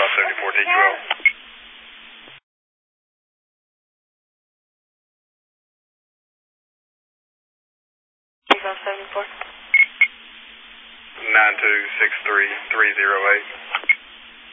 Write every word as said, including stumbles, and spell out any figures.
five seventy-four D Q L. five seventy-four. nine two six three three zero eight.